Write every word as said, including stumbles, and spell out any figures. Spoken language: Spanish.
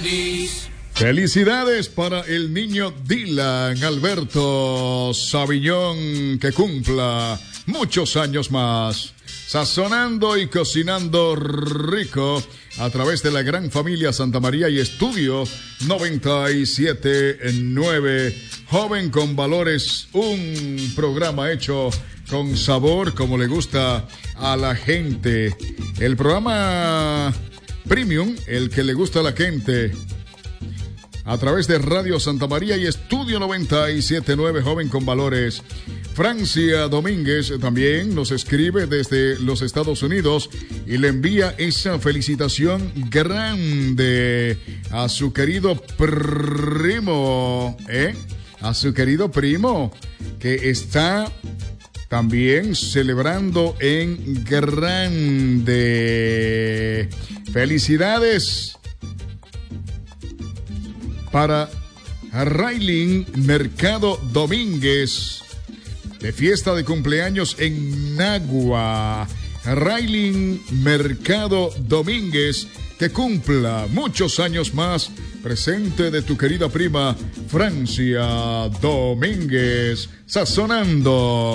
feliz. Felicidades para el niño Dylan Alberto Savillón, que cumpla muchos años más, sazonando y cocinando rico a través de la gran familia Santa María y Estudio noventa y siete punto nueve. Joven con valores, un programa hecho con sabor como le gusta a la gente. El programa Premium, el que le gusta a la gente. A través de Radio Santa María y Estudio noventa y siete punto nueve, Joven con Valores. Francia Domínguez también nos escribe desde los Estados Unidos y le envía esa felicitación grande a su querido primo, ¿eh? A su querido primo, que está también celebrando en grande. Felicidades para Raylin Mercado Domínguez, de fiesta de cumpleaños en Nagua. Raylin Mercado Domínguez, que cumpla muchos años más, presente de tu querida prima Francia Domínguez, sazonando